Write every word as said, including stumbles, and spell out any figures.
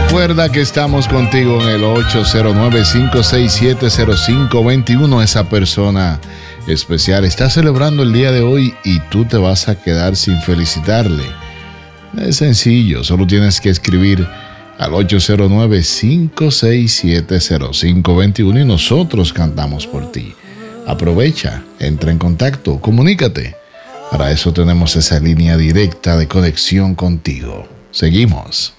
Recuerda que estamos contigo en el ocho cero nueve, cinco seis siete, cero cinco dos uno. Esa persona especial está celebrando el día de hoy y tú te vas a quedar sin felicitarle. Es sencillo, solo tienes que escribir al ocho cero nueve, cinco seis siete, cero cinco dos uno y nosotros cantamos por ti. Aprovecha, entra en contacto, comunícate. Para eso tenemos esa línea directa de conexión contigo. Seguimos.